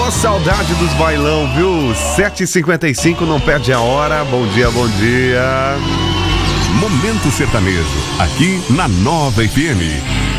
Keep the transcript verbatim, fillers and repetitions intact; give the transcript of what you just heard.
Ô, saudade dos bailão, viu? sete e cinquenta e cinco, não perde a hora. Bom dia, bom dia. Momento Sertanejo, aqui na Nova F M.